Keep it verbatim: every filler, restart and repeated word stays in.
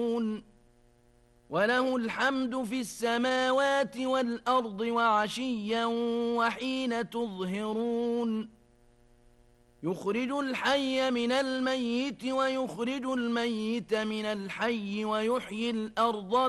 وله الحمد في السماوات والأرض وعشيا وحين تظهرون يخرج الحي من الميت ويخرج الميت من الحي ويحيي الأرض